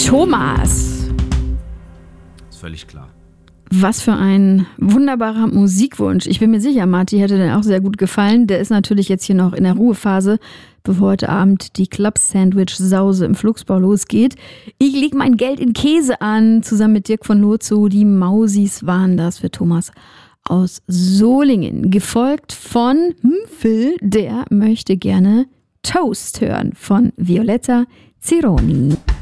Thomas. Ist völlig klar. Was für ein wunderbarer Musikwunsch. Ich bin mir sicher, Marti hätte dir auch sehr gut gefallen. Der ist natürlich jetzt hier noch in der Ruhephase, bevor heute Abend die Club-Sandwich-Sause im Flugsbau losgeht. Ich leg mein Geld in Käse an, zusammen mit Dirk von Lozo. Die Mausis waren das für Thomas aus Solingen. Gefolgt von Phil, der möchte gerne Toast hören von Violetta Zironi.